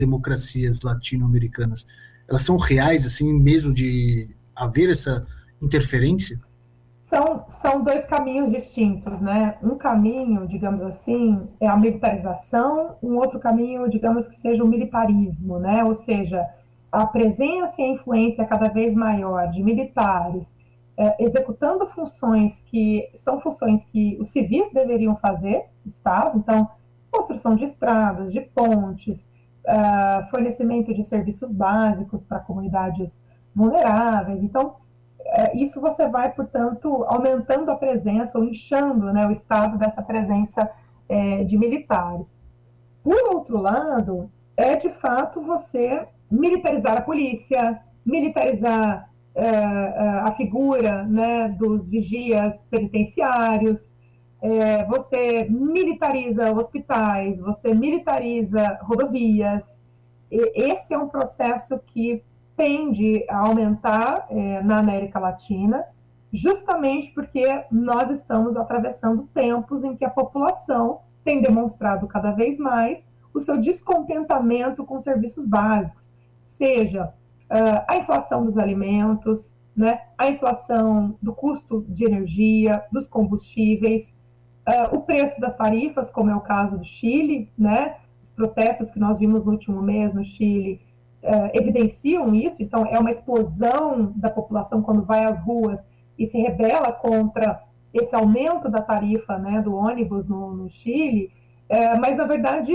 democracias latino-americanas, elas são reais, assim, mesmo de haver essa interferência? São dois caminhos distintos, né? Um caminho, digamos assim, é a militarização, um outro caminho, digamos que seja o militarismo, né? Ou seja, a presença e a influência cada vez maior de militares executando funções que são funções que os civis deveriam fazer, Estado, então, construção de estradas, de pontes, fornecimento de serviços básicos para comunidades vulneráveis. Então, isso você vai, portanto, aumentando a presença ou inchando, né, o Estado dessa presença de militares. Por outro lado, é de fato você militarizar a polícia, militarizar a figura, né, dos vigias penitenciários, você militariza hospitais, você militariza rodovias. Esse é um processo que tende a aumentar na América Latina, justamente porque nós estamos atravessando tempos em que a população tem demonstrado cada vez mais o seu descontentamento com serviços básicos, seja a inflação dos alimentos, né, a inflação do custo de energia, dos combustíveis, o preço das tarifas, como é o caso do Chile, né, os protestos que nós vimos no último mês no Chile evidenciam isso. Então é uma explosão da população quando vai às ruas e se rebela contra esse aumento da tarifa, né, do ônibus no Chile, mas na verdade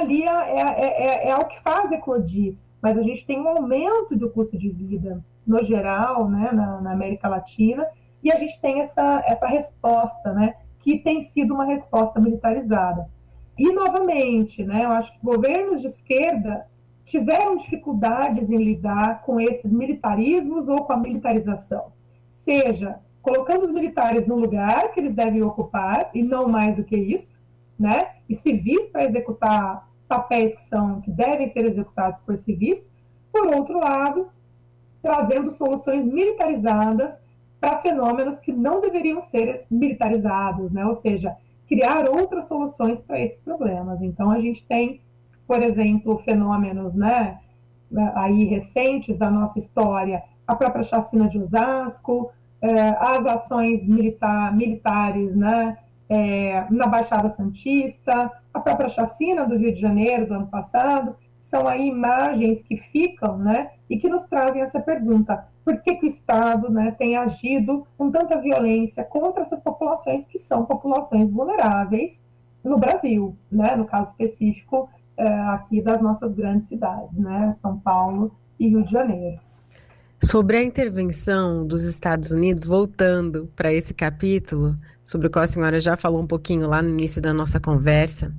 é o que faz eclodir. Mas a gente tem um aumento do custo de vida no geral, né, na América Latina, e a gente tem essa resposta, né, que tem sido uma resposta militarizada. E novamente, né, eu acho que governos de esquerda tiveram dificuldades em lidar com esses militarismos ou com a militarização, seja colocando os militares no lugar que eles devem ocupar, e não mais do que isso, né? E civis para executar papéis que devem ser executados por civis. Por outro lado, trazendo soluções militarizadas para fenômenos que não deveriam ser militarizados, né? Ou seja, criar outras soluções para esses problemas. Então, a gente tem, por exemplo, fenômenos, né, aí recentes da nossa história, a própria chacina de Osasco, as ações militares, né, na Baixada Santista, a própria chacina do Rio de Janeiro do ano passado. São aí imagens que ficam, né, e que nos trazem essa pergunta: por que o Estado, né, tem agido com tanta violência contra essas populações que são populações vulneráveis no Brasil, né, no caso específico aqui das nossas grandes cidades, né, São Paulo e Rio de Janeiro. Sobre a intervenção dos Estados Unidos, voltando para esse capítulo, sobre o qual a senhora já falou um pouquinho lá no início da nossa conversa,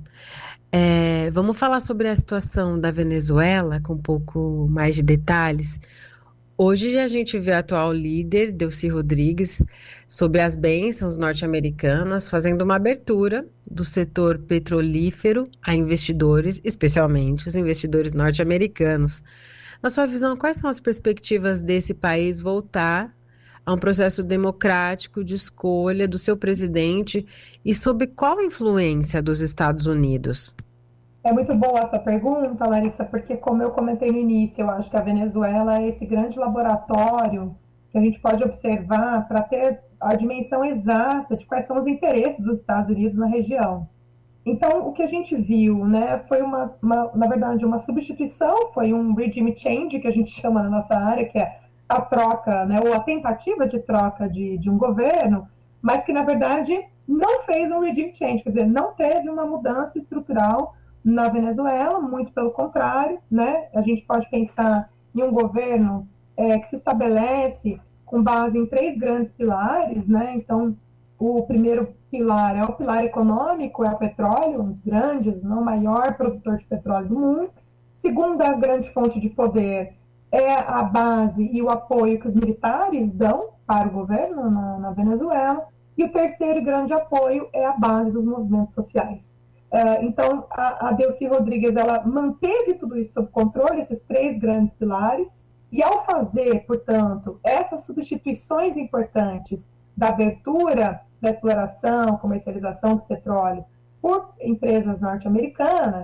vamos falar sobre a situação da Venezuela com um pouco mais de detalhes. Hoje a gente vê a atual líder, Delcy Rodrigues, sob as bênçãos norte-americanas, fazendo uma abertura do setor petrolífero a investidores, especialmente os investidores norte-americanos. Na sua visão, quais são as perspectivas desse país voltar a um processo democrático de escolha do seu presidente e sob qual influência dos Estados Unidos? É muito boa a sua pergunta, Larissa, porque, como eu comentei no início, eu acho que a Venezuela é esse grande laboratório que a gente pode observar para ter a dimensão exata de quais são os interesses dos Estados Unidos na região. Então, o que a gente viu, né, foi na verdade, uma substituição, foi um regime change, que a gente chama na nossa área, que é a troca, né, ou a tentativa de troca de um governo, mas que, na verdade, não fez um regime change, quer dizer, não teve uma mudança estrutural na Venezuela, muito pelo contrário, né, a gente pode pensar em um governo que se estabelece com base em 3 grandes pilares, né, então, o primeiro pilar é o pilar econômico, é o petróleo, um dos grandes, não o maior produtor de petróleo do mundo. Segunda grande fonte de poder é a base e o apoio que os militares dão para o governo na Venezuela. E o terceiro grande apoio é a base dos movimentos sociais. Então, a Delcy Rodrigues, ela manteve tudo isso sob controle, esses 3 grandes pilares, e ao fazer, portanto, essas substituições importantes da abertura da exploração, comercialização do petróleo por empresas norte-americanas,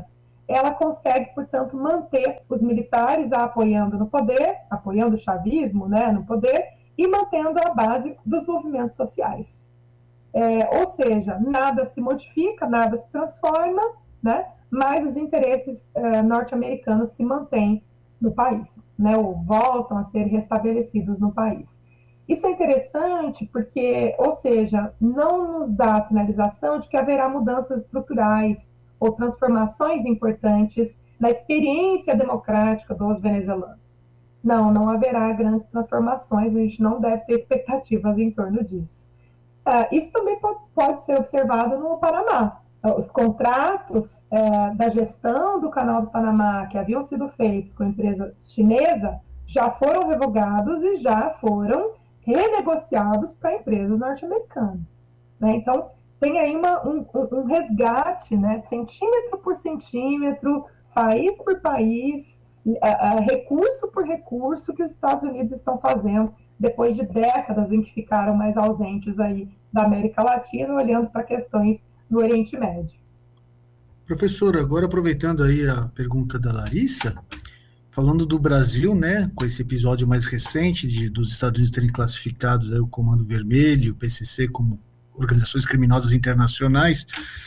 ela consegue, portanto, manter os militares apoiando no poder, apoiando o chavismo, né, no poder, e mantendo a base dos movimentos sociais. Ou seja, nada se modifica, nada se transforma, né, mas os interesses norte-americanos se mantêm no país, né, ou voltam a ser restabelecidos no país. Isso é interessante porque, ou seja, não nos dá a sinalização de que haverá mudanças estruturais ou transformações importantes na experiência democrática dos venezuelanos. Não haverá grandes transformações, a gente não deve ter expectativas em torno disso. Isso também pode ser observado no Panamá. Os contratos da gestão do Canal do Panamá, que haviam sido feitos com a empresa chinesa, já foram revogados e já foram renegociados para empresas norte-americanas, né? Então, tem aí um resgate, né, centímetro por centímetro, país por país, recurso por recurso que os Estados Unidos estão fazendo depois de décadas em que ficaram mais ausentes aí da América Latina, olhando para questões no Oriente Médio. Professora, agora aproveitando aí a pergunta da Larissa, falando do Brasil, né, com esse episódio mais recente dos Estados Unidos terem classificado aí o Comando Vermelho e o PCC como organizações criminosas internacionais,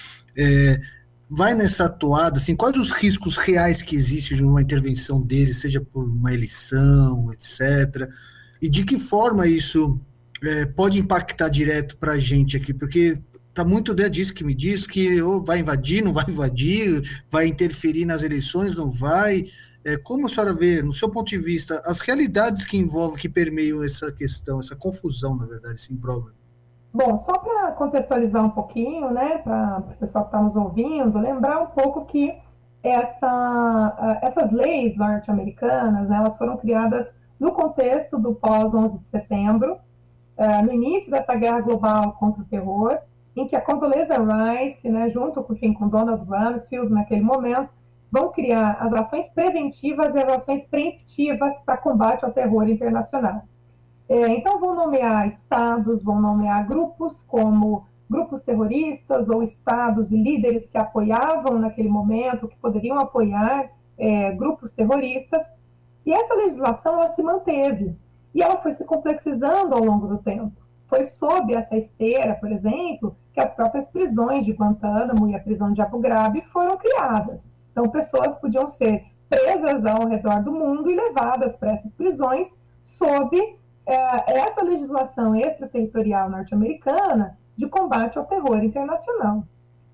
vai nessa atoada, assim, quais os riscos reais que existem de uma intervenção deles, seja por uma eleição, etc., e de que forma isso pode impactar direto para a gente aqui, porque está muito disso que me diz que vai invadir, não vai invadir, vai interferir nas eleições, não vai. Como a senhora vê, no seu ponto de vista, as realidades que envolvem, que permeiam essa questão, essa confusão, na verdade, esse imbróglio? Bom, só para contextualizar um pouquinho, né, para o pessoal que está nos ouvindo, lembrar um pouco que essas leis norte-americanas, né, elas foram criadas no contexto do pós-11 de setembro, no início dessa guerra global contra o terror, em que a Condoleezza Rice, né, junto com Donald Rumsfeld, naquele momento, vão criar as ações preventivas e as ações preemptivas para combate ao terror internacional. Então, vão nomear estados, vão nomear grupos como grupos terroristas ou estados e líderes que apoiavam naquele momento, que poderiam apoiar grupos terroristas. E essa legislação ela se manteve e ela foi se complexizando ao longo do tempo. Foi sob essa esteira, por exemplo, que as próprias prisões de Guantánamo e a prisão de Abu Ghraib foram criadas. Então, pessoas podiam ser presas ao redor do mundo e levadas para essas prisões sob essa legislação extraterritorial norte-americana de combate ao terror internacional.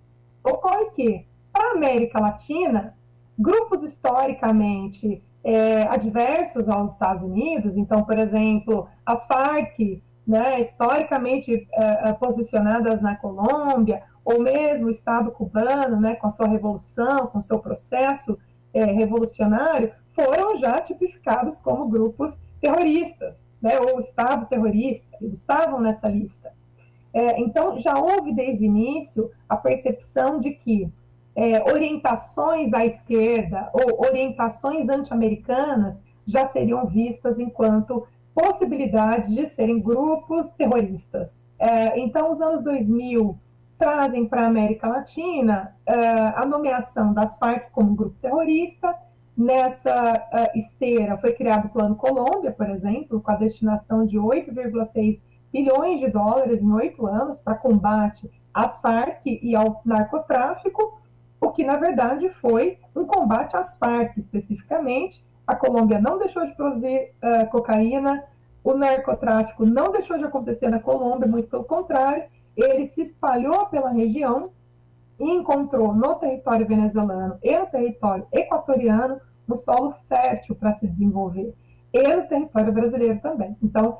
Ocorre que, para a América Latina, grupos historicamente adversos aos Estados Unidos, então, por exemplo, as Farc, né, historicamente posicionadas na Colômbia, ou mesmo o Estado cubano, né, com a sua revolução, com o seu processo revolucionário, foram já tipificados como grupos terroristas, né, ou Estado terrorista, eles estavam nessa lista. Então, já houve desde o início a percepção de que orientações à esquerda ou orientações anti-americanas já seriam vistas enquanto possibilidade de serem grupos terroristas. Então, os anos 2000 trazem para a América Latina a nomeação das Farc como grupo terrorista. Nessa esteira foi criado o Plano Colômbia, por exemplo, com a destinação de 8,6 bilhões de dólares em 8 anos para combate às Farc e ao narcotráfico, o que, na verdade, foi um combate às Farc especificamente. A Colômbia não deixou de produzir cocaína, o narcotráfico não deixou de acontecer na Colômbia, muito pelo contrário, ele se espalhou pela região e encontrou no território venezuelano e no território equatoriano um solo fértil para se desenvolver, e no território brasileiro também. Então,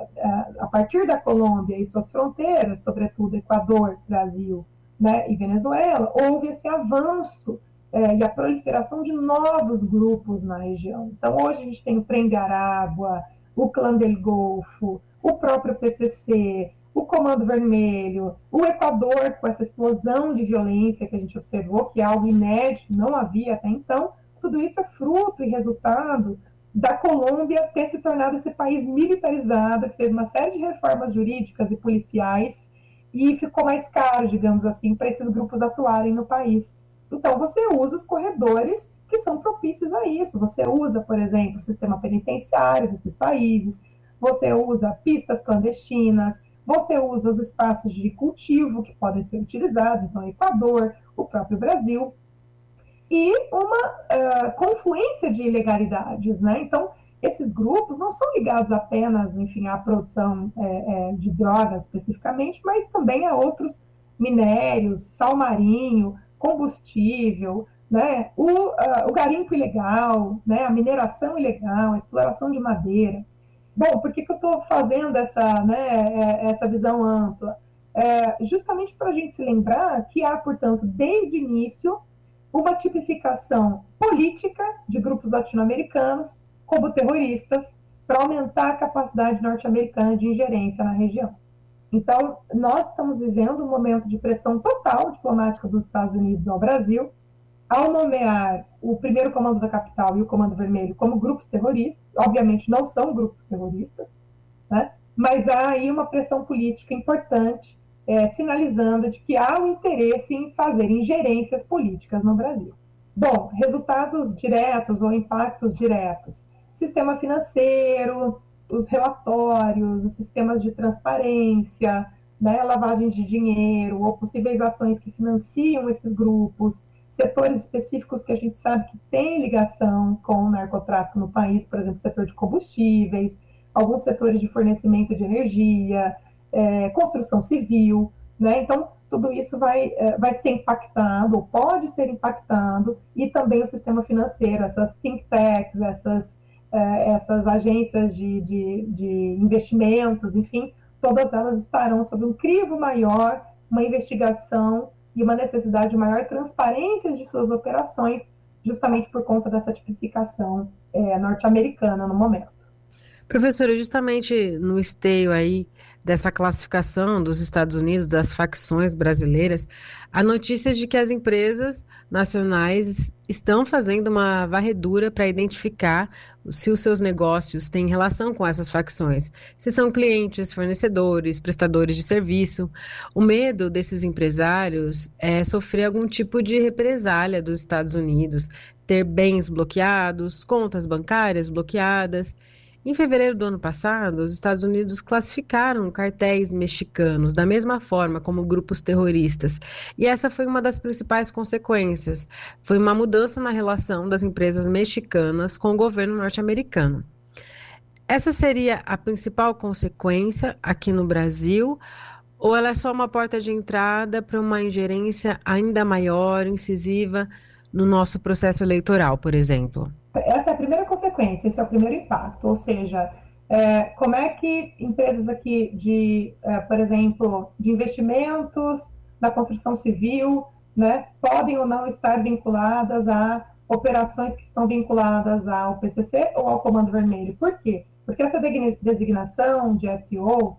a partir da Colômbia e suas fronteiras, sobretudo Equador, Brasil, né, e Venezuela, houve esse avanço e a proliferação de novos grupos na região. Então, hoje a gente tem o Prengarágua, o Clã del Golfo, o próprio PCC, o Comando Vermelho, o Equador, com essa explosão de violência que a gente observou, que é algo inédito, não havia até então. Tudo isso é fruto e resultado da Colômbia ter se tornado esse país militarizado, que fez uma série de reformas jurídicas e policiais, e ficou mais caro, digamos assim, para esses grupos atuarem no país. Então, você usa os corredores que são propícios a isso. Você usa, por exemplo, o sistema penitenciário desses países, você usa pistas clandestinas, você usa os espaços de cultivo que podem ser utilizados, então, o Equador, o próprio Brasil, e uma confluência de ilegalidades, né? Então, esses grupos não são ligados apenas, enfim, à produção de drogas especificamente, mas também a outros minérios, sal marinho, combustível, né? O garimpo ilegal, né? A mineração ilegal, a exploração de madeira. Bom, por que eu estou fazendo essa visão ampla? Justamente para a gente se lembrar que há, portanto, desde o início, uma tipificação política de grupos latino-americanos como terroristas para aumentar a capacidade norte-americana de ingerência na região. Então, nós estamos vivendo um momento de pressão total diplomática dos Estados Unidos ao Brasil, ao nomear o primeiro comando da capital e o comando vermelho como grupos terroristas. Obviamente não são grupos terroristas, né? Mas há aí uma pressão política importante, sinalizando de que há um interesse em fazer ingerências políticas no Brasil. Bom, resultados diretos ou impactos diretos. Sistema financeiro, os relatórios, os sistemas de transparência, né, lavagem de dinheiro ou possíveis ações que financiam esses grupos, setores específicos que a gente sabe que tem ligação com o narcotráfico no país, por exemplo, setor de combustíveis, alguns setores de fornecimento de energia, construção civil, né? Então, tudo isso vai ser impactado, ou pode ser impactado, e também o sistema financeiro, essas think tanks, essas agências de investimentos, enfim, todas elas estarão sob um crivo maior, uma investigação e uma necessidade de maior transparência de suas operações, justamente por conta dessa tipificação norte-americana no momento. Professora, justamente no esteio aí dessa classificação dos Estados Unidos, das facções brasileiras, há notícias de que as empresas nacionais estão fazendo uma varredura para identificar se os seus negócios têm relação com essas facções, se são clientes, fornecedores, prestadores de serviço. O medo desses empresários é sofrer algum tipo de represália dos Estados Unidos, ter bens bloqueados, contas bancárias bloqueadas. Em fevereiro do ano passado, os Estados Unidos classificaram cartéis mexicanos da mesma forma como grupos terroristas, e essa foi uma das principais consequências. Foi uma mudança na relação das empresas mexicanas com o governo norte-americano. Essa seria a principal consequência aqui no Brasil, ou ela é só uma porta de entrada para uma ingerência ainda maior, incisiva, no nosso processo eleitoral, por exemplo? Essa é a primeira consequência, esse é o primeiro impacto, ou seja, como é que empresas aqui por exemplo, de investimentos na construção civil, né, podem ou não estar vinculadas a operações que estão vinculadas ao PCC ou ao Comando Vermelho. Por quê? Porque essa designação de FTO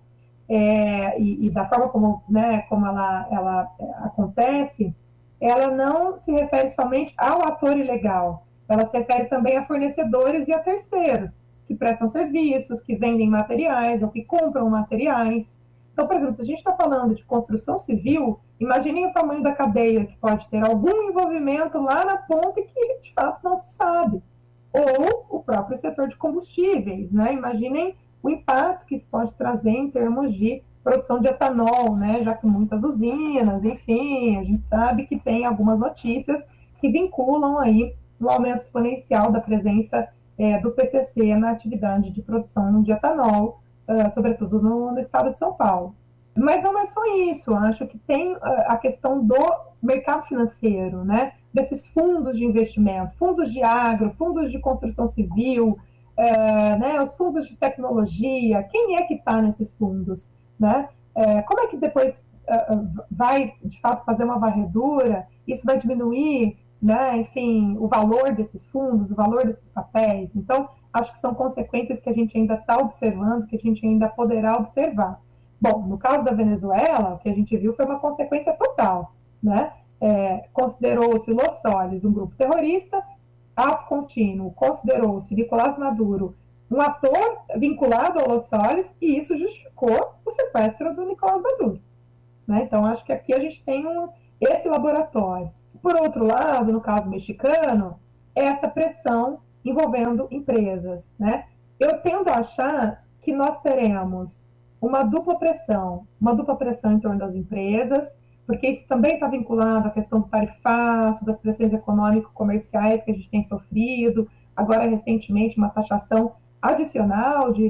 e da forma como ela acontece, ela não se refere somente ao ator ilegal, ela se refere também a fornecedores e a terceiros, que prestam serviços, que vendem materiais ou que compram materiais. Então, por exemplo, se a gente está falando de construção civil, imaginem o tamanho da cadeia que pode ter algum envolvimento lá na ponta que, de fato, não se sabe. Ou o próprio setor de combustíveis, né? Imaginem o impacto que isso pode trazer em termos de produção de etanol, né? Já que muitas usinas, enfim, a gente sabe que tem algumas notícias que vinculam aí um aumento exponencial da presença do PCC na atividade de produção de etanol, sobretudo no estado de São Paulo. Mas não é só isso, acho que tem a questão do mercado financeiro, né? Desses fundos de investimento, fundos de agro, fundos de construção civil, né? Os fundos de tecnologia, quem é que está nesses fundos, né? Como é que depois vai, de fato, fazer uma varredura, isso vai diminuir, né, enfim, o valor desses fundos, o valor desses papéis. Então, acho que são consequências que a gente ainda está observando, que a gente ainda poderá observar. Bom, no caso da Venezuela, o que a gente viu foi uma consequência total, né? Considerou-se Los Soles um grupo terrorista, ato contínuo, considerou-se Nicolás Maduro um ator vinculado ao Los Soles, e isso justificou o sequestro do Nicolás Maduro, né? Então, acho que aqui a gente tem esse laboratório. Por outro lado, no caso mexicano, essa pressão envolvendo empresas, né? Eu tendo a achar que nós teremos uma dupla pressão em torno das empresas, porque isso também está vinculado à questão do tarifaço, das pressões econômico-comerciais que a gente tem sofrido, agora recentemente uma taxação adicional de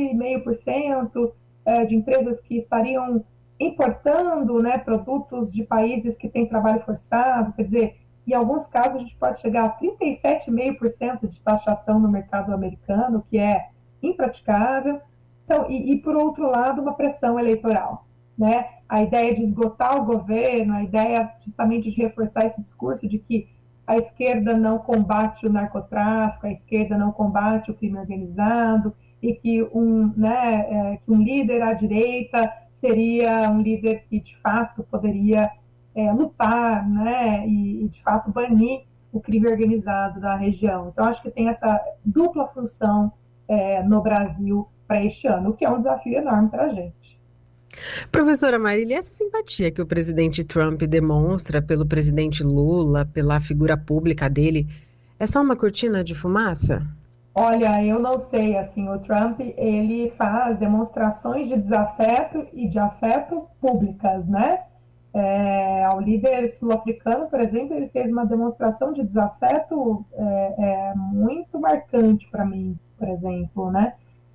12,5% de empresas que estariam importando, né, produtos de países que têm trabalho forçado, quer dizer, em alguns casos a gente pode chegar a 37,5% de taxação no mercado americano, que é impraticável. Então, por outro lado, uma pressão eleitoral, né? A ideia de esgotar o governo, a ideia justamente de reforçar esse discurso de que a esquerda não combate o narcotráfico, a esquerda não combate o crime organizado, e que que um líder à direita seria um líder que, de fato, poderia lutar, né, e, de fato, banir o crime organizado da região. Então, acho que tem essa dupla função no Brasil para este ano, o que é um desafio enorme para a gente. Professora Marília, essa simpatia que o presidente Trump demonstra pelo presidente Lula, pela figura pública dele, é só uma cortina de fumaça? Olha, eu não sei, assim, o Trump, ele faz demonstrações de desafeto e de afeto públicas, né? Ao líder sul-africano, por exemplo, ele fez uma demonstração de desafeto muito marcante para mim, por exemplo, né?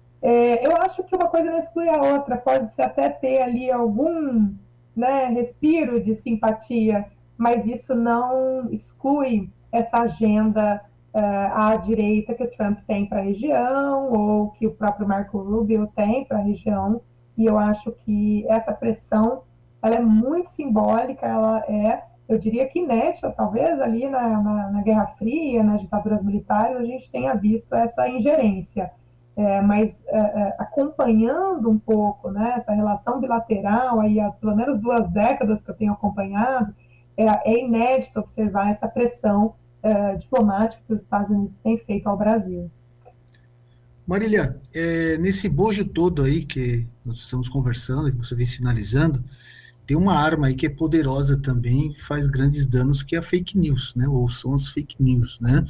Eu acho que uma coisa não exclui a outra, pode-se até ter ali algum, né, respiro de simpatia, mas isso não exclui essa agenda à direita que o Trump tem para a região, ou que o próprio Marco Rubio tem para a região, e eu acho que essa pressão ela é muito simbólica, ela eu diria que inédita, talvez ali na Guerra Fria, nas ditaduras militares, a gente tenha visto essa ingerência. Mas acompanhando um pouco, né, essa relação bilateral, aí há pelo menos 2 décadas que eu tenho acompanhado, é inédito observar essa pressão diplomática que os Estados Unidos têm feito ao Brasil. Marília, nesse bojo todo aí que nós estamos conversando, que você vem sinalizando, tem uma arma aí que é poderosa também, faz grandes danos, que é a fake news, né? Ou são as fake news, né?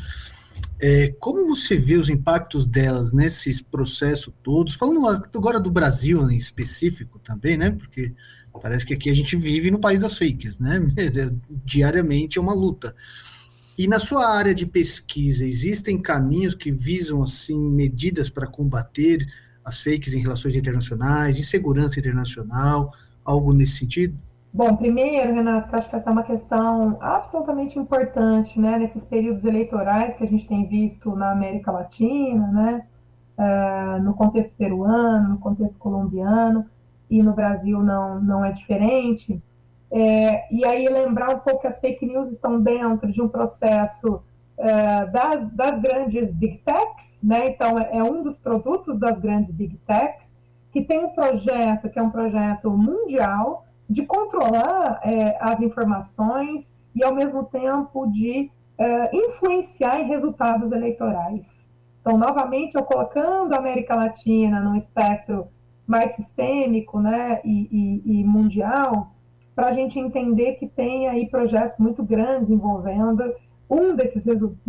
Como você vê os impactos delas nesses processos todos? Falando agora do Brasil em específico também, né? Porque parece que aqui a gente vive no país das fakes, né? Diariamente é uma luta. E na sua área de pesquisa, existem caminhos que visam, assim, medidas para combater as fakes em relações internacionais, em segurança internacional, algo nesse sentido? Bom, primeiro, Renato, que eu acho que essa é uma questão absolutamente importante, né, nesses períodos eleitorais que a gente tem visto na América Latina, né, no contexto peruano, no contexto colombiano, e no Brasil não é diferente. E aí lembrar um pouco que as fake news estão dentro de um processo das grandes big techs, né, então é um dos produtos das grandes big techs, que tem um projeto que é um projeto mundial, de controlar as informações e, ao mesmo tempo, de influenciar em resultados eleitorais. Então, novamente, eu colocando a América Latina num espectro mais sistêmico, né, e mundial, para a gente entender que tem aí projetos muito grandes envolvendo um desses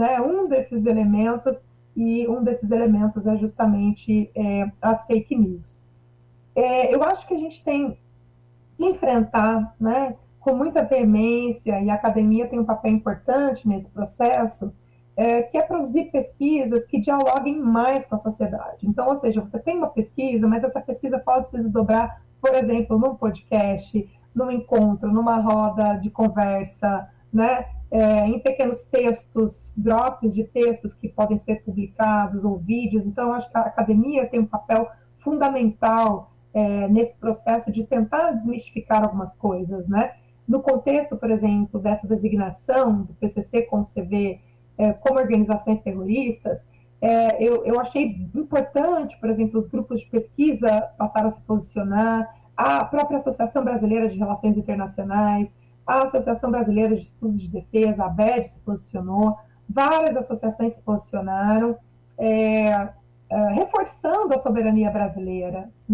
elementos, e um desses elementos é justamente as fake news. Eu acho que a gente tem enfrentar, né, com muita veemência, e a academia tem um papel importante nesse processo, que é produzir pesquisas que dialoguem mais com a sociedade. Então, ou seja, você tem uma pesquisa, mas essa pesquisa pode se desdobrar, por exemplo, num podcast, num encontro, numa roda de conversa, né, em pequenos textos, drops de textos que podem ser publicados, ou vídeos. Então, eu acho que a academia tem um papel fundamental nesse processo de tentar desmistificar algumas coisas, né? No contexto, por exemplo, dessa designação do PCC como CV como organizações terroristas, eu achei importante, por exemplo, os grupos de pesquisa passaram a se posicionar, a própria Associação Brasileira de Relações Internacionais, a Associação Brasileira de Estudos de Defesa, a ABED, se posicionou, várias associações se posicionaram, reforçando a soberania brasileira, né?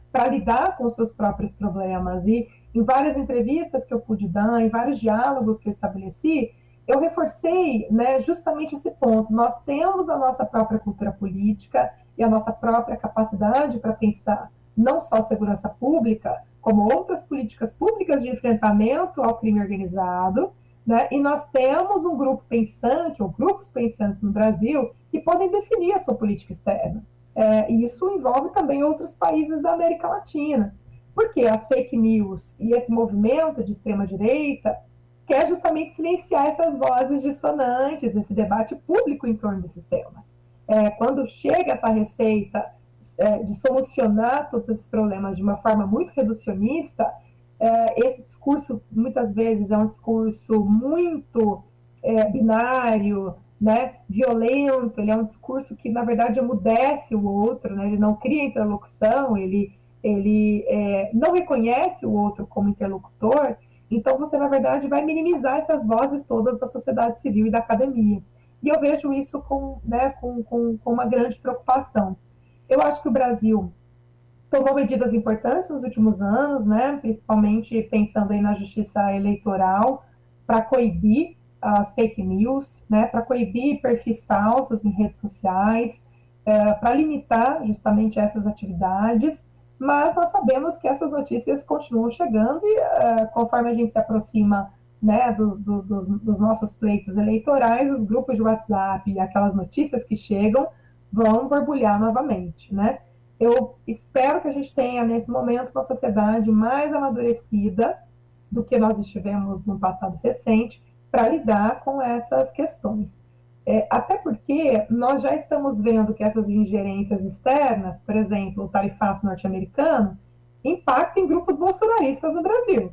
para lidar com os seus próprios problemas. E em várias entrevistas que eu pude dar, em vários diálogos que eu estabeleci, eu reforcei, né, justamente esse ponto. Nós temos a nossa própria cultura política e a nossa própria capacidade para pensar não só a segurança pública, como outras políticas públicas de enfrentamento ao crime organizado, né? E nós temos um grupo pensante, ou grupos pensantes no Brasil, que podem definir a sua política externa. E isso envolve também outros países da América Latina. Porque as fake news e esse movimento de extrema-direita quer justamente silenciar essas vozes dissonantes, esse debate público em torno desses temas. Quando chega essa receita de solucionar todos esses problemas de uma forma muito reducionista, esse discurso muitas vezes é um discurso muito binário, né, violento, ele é um discurso que na verdade emudece o outro, né, ele não cria interlocução, ele não reconhece o outro como interlocutor. Então você na verdade vai minimizar essas vozes todas da sociedade civil e da academia. E eu vejo isso com uma grande preocupação. Eu acho que o Brasil tomou medidas importantes nos últimos anos, né, principalmente pensando aí na justiça eleitoral, para coibir as fake news, né, para coibir perfis falsos em redes sociais, para limitar justamente essas atividades, mas nós sabemos que essas notícias continuam chegando e conforme a gente se aproxima, né, dos nossos pleitos eleitorais, os grupos de WhatsApp e aquelas notícias que chegam vão borbulhar novamente, né? Eu espero que a gente tenha, nesse momento, uma sociedade mais amadurecida do que nós estivemos no passado recente para lidar com essas questões. Até porque nós já estamos vendo que essas ingerências externas, por exemplo, o tarifaço norte-americano, impactam em grupos bolsonaristas no Brasil.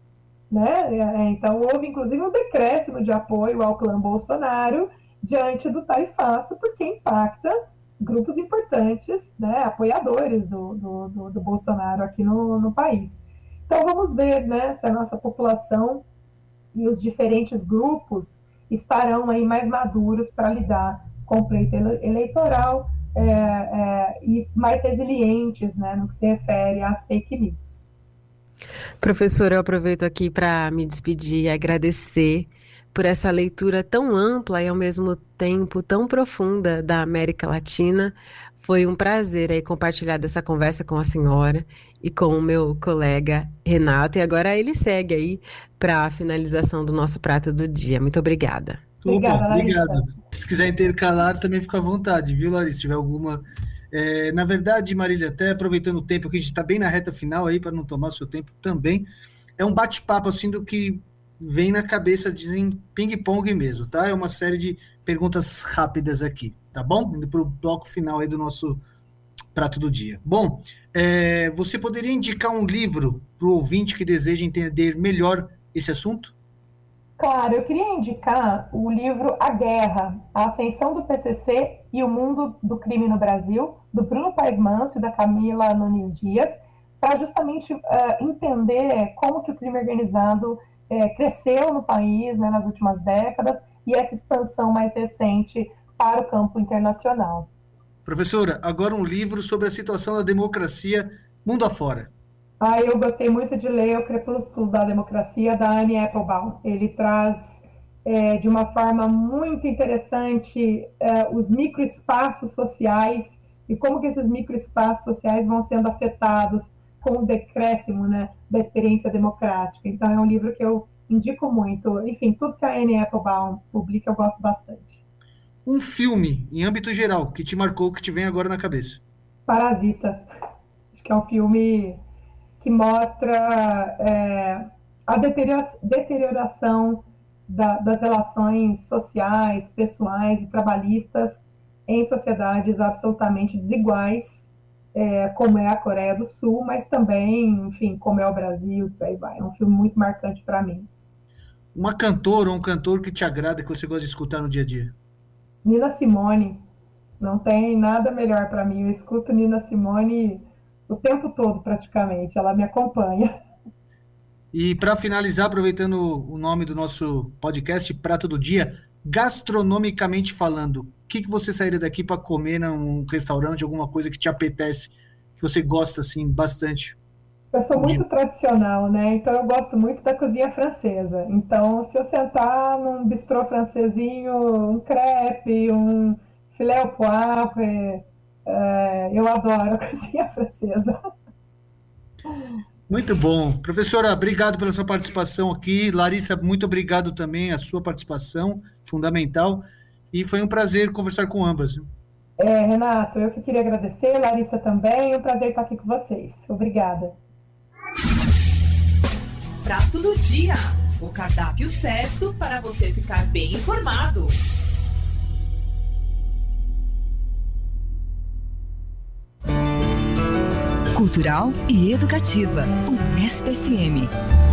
Né? Então, houve, inclusive, um decréscimo de apoio ao clã Bolsonaro diante do tarifaço, porque impacta grupos importantes, né, apoiadores do Bolsonaro aqui no país. Então, vamos ver, né, se a nossa população e os diferentes grupos estarão aí mais maduros para lidar com o pleito eleitoral e mais resilientes, né, no que se refere às fake news. Professora, eu aproveito aqui para me despedir e agradecer por essa leitura tão ampla e ao mesmo tempo tão profunda da América Latina. Foi um prazer aí compartilhar dessa conversa com a senhora e com o meu colega Renato. E agora ele segue aí para a finalização do nosso prato do dia. Muito obrigada. Opa, obrigado. Se quiser intercalar, também fica à vontade, viu, Larissa? Se tiver alguma... na verdade, Marília, até aproveitando o tempo que a gente está bem na reta final aí, para não tomar o seu tempo também, é um bate-papo assim do que vem na cabeça, dizem ping-pong mesmo, tá? É uma série de perguntas rápidas aqui, tá bom? Indo para o bloco final aí do nosso prato do dia. Bom, você poderia indicar um livro para o ouvinte que deseja entender melhor esse assunto? Claro, eu queria indicar o livro A Guerra, a Ascensão do PCC e o Mundo do Crime no Brasil, do Bruno Paes Manso e da Camila Nunes Dias, para justamente entender como que o crime organizado cresceu no país, né, nas últimas décadas e essa expansão mais recente para o campo internacional. Professora, agora um livro sobre a situação da democracia mundo afora. Eu gostei muito de ler O Crepúsculo da Democracia, da Annie Applebaum. Ele traz de uma forma muito interessante os microespaços sociais e como que esses microespaços sociais vão sendo afetados com o decréscimo, né, da experiência democrática. Então, é um livro que eu indico muito. Enfim, tudo que a Annie Applebaum publica eu gosto bastante. Um filme, em âmbito geral, que te marcou, que te vem agora na cabeça? Parasita. Acho que é um filme que mostra a deterioração das relações sociais, pessoais e trabalhistas em sociedades absolutamente desiguais, como é a Coreia do Sul, mas também, enfim, como é o Brasil, por aí vai. É um filme muito marcante para mim. Uma cantora ou um cantor que te agrada, que você gosta de escutar no dia a dia? Nina Simone. Não tem nada melhor para mim. Eu escuto Nina Simone o tempo todo, praticamente. Ela me acompanha. E para finalizar, aproveitando o nome do nosso podcast, Prato do Dia, gastronomicamente falando, o que você sairia daqui para comer num restaurante, alguma coisa que te apetece que você gosta assim bastante? Eu sou muito tradicional, né? Então eu gosto muito da cozinha francesa. Então, se eu sentar num bistrô francesinho, um crepe, um filé au poivre, eu adoro a cozinha francesa. Muito bom. Professora, obrigado pela sua participação aqui. Larissa, muito obrigado também, a sua participação, fundamental. E foi um prazer conversar com ambas. Renato, eu que queria agradecer, Larissa também. É um prazer estar aqui com vocês. Obrigada. Prato do dia. O cardápio certo para você ficar bem informado. Cultural e educativa. Unesp FM.